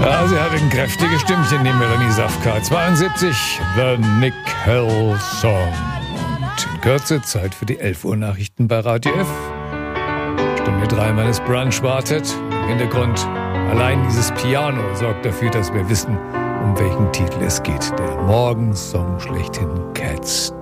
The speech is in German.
Ja, sie hat ein kräftiges Stimmchen, die Melanie Safka. 72, The Nick Hell Song. Und in Kürze Zeit für die 11 Uhr Nachrichten bei Radio F. Stunde 3 meines Brunch wartet. Im Hintergrund allein dieses Piano sorgt dafür, dass wir wissen, um welchen Titel es geht. Der Morgensong schlechthin, Cat Stevens.